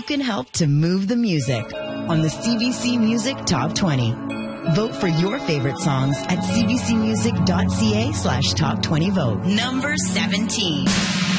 you can help to move the music on the CBC Music Top 20. Vote for your favorite songs at cbcmusic.ca/top20vote. Number 17.